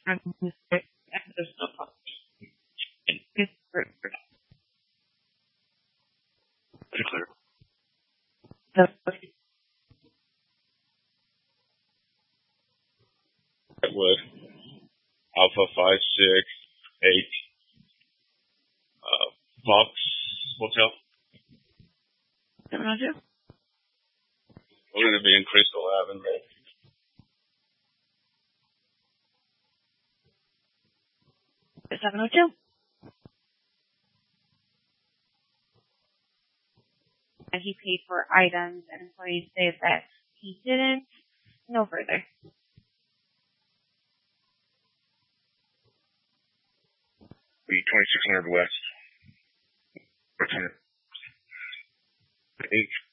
I'm just there's no problem. It's clear. Redwood, Alpha 568, Fox Hotel. 702? We're going to be in Crystal Avenue. The 702? And he paid for items, and employees say that he didn't. No further. The 2600 West. 8